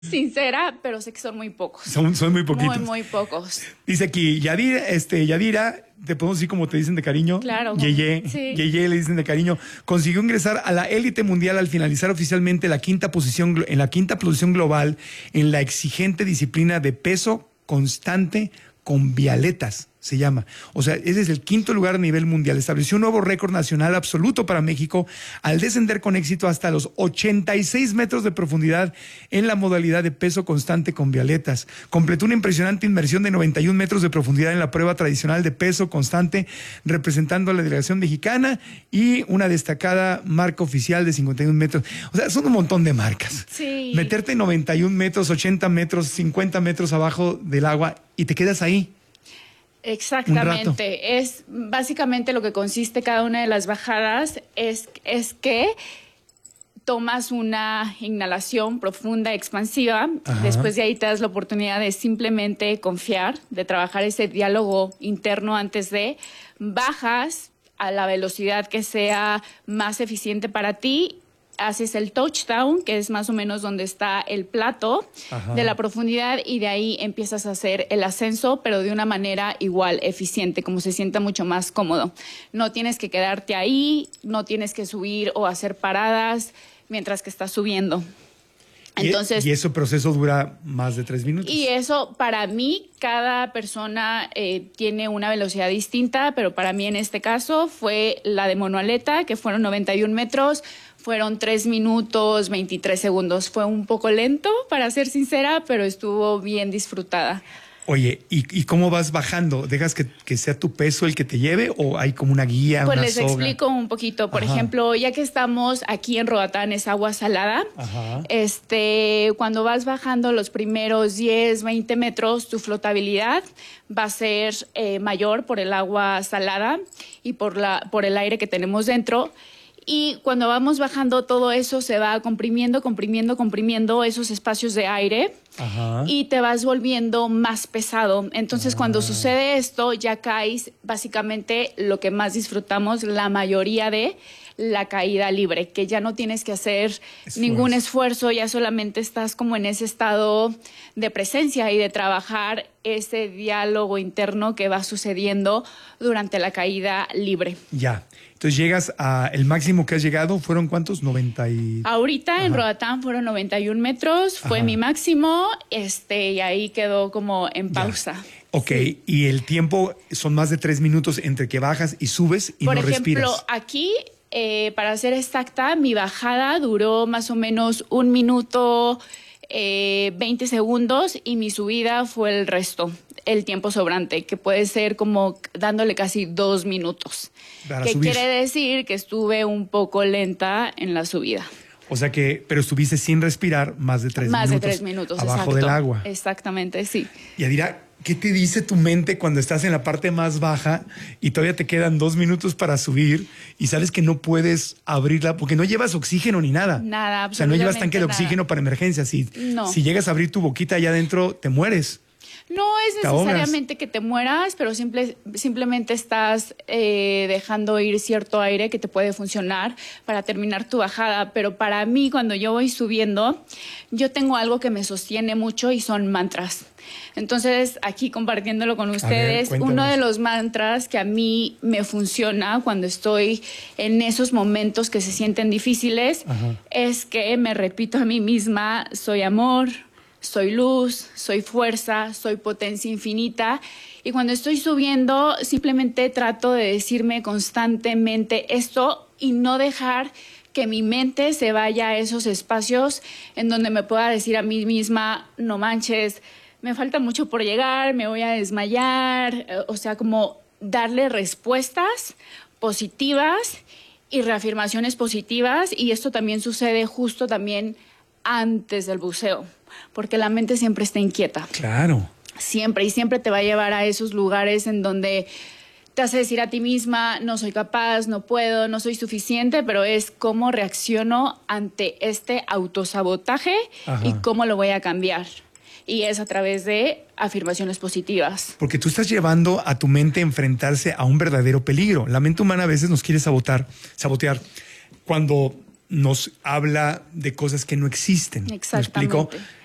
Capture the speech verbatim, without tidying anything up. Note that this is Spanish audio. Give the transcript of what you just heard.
sincera, pero sé que son muy pocos. Son, son muy poquitos. Muy, muy pocos. Dice aquí, Yadira, este, Yadira, te podemos decir como te dicen de cariño. Claro. Yeye, Sí. Yeye le dicen de cariño. Consiguió ingresar a la élite mundial al finalizar oficialmente la quinta posición, en la quinta posición global en la exigente disciplina de peso constante con vialetas, se llama. O sea, ese es el quinto lugar a nivel mundial. Estableció un nuevo récord nacional absoluto para México al descender con éxito hasta los ochenta y seis metros de profundidad en la modalidad de peso constante con vialetas. Completó una impresionante inmersión de noventa y un metros de profundidad en la prueba tradicional de peso constante, representando a la delegación mexicana, y una destacada marca oficial de cincuenta y un metros. O sea, son un montón de marcas. Sí. Meterte noventa y un metros, ochenta metros, cincuenta metros abajo del agua y te quedas ahí. Exactamente, es básicamente lo que consiste cada una de las bajadas, es, es que tomas una inhalación profunda, expansiva. Ajá. Después de ahí te das la oportunidad de simplemente confiar, de trabajar ese diálogo interno antes de, bajas a la velocidad que sea más eficiente para ti, haces el touchdown, que es más o menos donde está el plato. Ajá. De la profundidad, y de ahí empiezas a hacer el ascenso, pero de una manera igual, eficiente, como se sienta mucho más cómodo. No tienes que quedarte ahí, no tienes que subir o hacer paradas mientras que estás subiendo. Entonces, y, y ese proceso dura más de tres minutos. Y eso, para mí, cada persona eh, tiene una velocidad distinta, pero para mí en este caso fue la de monoaleta, que fueron noventa y un metros, fueron tres minutos, veintitrés segundos. Fue un poco lento, para ser sincera, pero estuvo bien disfrutada. Oye, ¿y, y cómo vas bajando? ¿Dejas que, que sea tu peso el que te lleve o hay como una guía, pues una les soga? Explico un poquito. Por Ajá. ejemplo, ya que estamos aquí en Roatán, es agua salada. Ajá. Este, cuando vas bajando los primeros diez, veinte metros, tu flotabilidad va a ser eh, mayor por el agua salada y por, la, por el aire que tenemos dentro. Y cuando vamos bajando, todo eso se va comprimiendo, comprimiendo, comprimiendo esos espacios de aire. Ajá. Y te vas volviendo más pesado. Entonces, ah. cuando sucede esto, ya caes básicamente lo que más disfrutamos, la mayoría de la caída libre, que ya no tienes que hacer esfuerzo. ningún esfuerzo, ya solamente estás como en ese estado de presencia y de trabajar ese diálogo interno que va sucediendo durante la caída libre. Ya. Entonces llegas a el máximo que has llegado, ¿fueron cuántos? noventa y... Ahorita Ajá. en Roatán fueron noventa y un metros, fue Ajá. mi máximo, este, y ahí quedó como en pausa. Ya. Ok, sí. Y el tiempo son más de tres minutos entre que bajas y subes y Por no ejemplo, respiras. Por ejemplo, aquí, eh, para ser exacta, mi bajada duró más o menos un minuto, eh, veinte segundos, y mi subida fue el resto, el tiempo sobrante, que puede ser como dándole casi dos minutos. Para que subir. Quiere decir que estuve un poco lenta en la subida. O sea que, pero estuviste sin respirar más de tres más minutos. Más de tres minutos, abajo exacto. del agua. Exactamente, sí. Yadira, ¿qué te dice tu mente cuando estás en la parte más baja y todavía te quedan dos minutos para subir y sabes que no puedes abrirla porque no llevas oxígeno ni nada? Nada, absolutamente. O sea, no llevas tanque de nada. oxígeno para emergencias. Si, no. si llegas a abrir tu boquita allá adentro, te mueres. No es necesariamente que te mueras, pero simple, simplemente estás eh, dejando ir cierto aire que te puede funcionar para terminar tu bajada. Pero para mí, cuando yo voy subiendo, yo tengo algo que me sostiene mucho y son mantras. Entonces, aquí compartiéndolo con ustedes, ver, uno de los mantras que a mí me funciona cuando estoy en esos momentos que se sienten difíciles, Ajá. es que me repito a mí misma: soy amor, soy luz, soy fuerza, soy potencia infinita. Y cuando estoy subiendo, simplemente trato de decirme constantemente esto y no dejar que mi mente se vaya a esos espacios en donde me pueda decir a mí misma: no manches, me falta mucho por llegar, me voy a desmayar. O sea, como darle respuestas positivas y reafirmaciones positivas. Y esto también sucede justo también antes del buceo, porque la mente siempre está inquieta. Claro. Siempre, y siempre te va a llevar a esos lugares en donde te hace decir a ti misma: no soy capaz, no puedo, no soy suficiente, pero es cómo reacciono ante este autosabotaje Ajá. y cómo lo voy a cambiar. Y es a través de afirmaciones positivas. Porque tú estás llevando a tu mente a enfrentarse a un verdadero peligro. La mente humana a veces nos quiere sabotar, sabotear cuando nos habla de cosas que no existen. Exactamente. ¿Me explico?